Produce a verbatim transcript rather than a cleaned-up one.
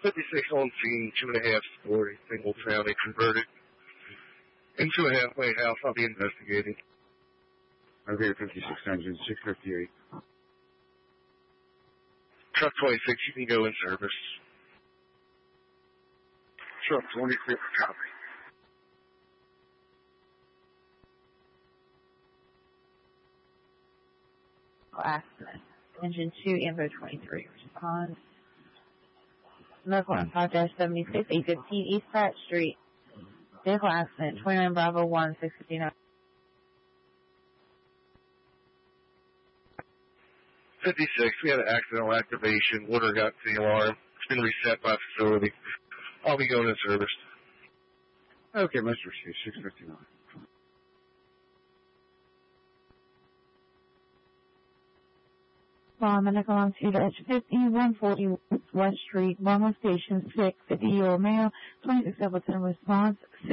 fifty-six on scene, two and a half story, single family converted into a halfway house. I'll be investigating. Okay, fifty-six engine, six fifty-eight. Truck twenty-six, you can go in service. Truck twenty-six, copy. Accident. Engine two, Invo twenty-three, respond. Medical on five seventy-six, eight fifteen East Pratt Street. Vehicle accident, twenty-nine Bravo one, six fifty-nine. fifty-six, we had an accidental activation. Water got to the alarm. It's been reset by facility. I'll be going in service. Okay, Mister C, six fifty-nine. Well, medical on two fifty, one forty West Street, Longwood Station, six fifty year old male, twenty-six level ten response,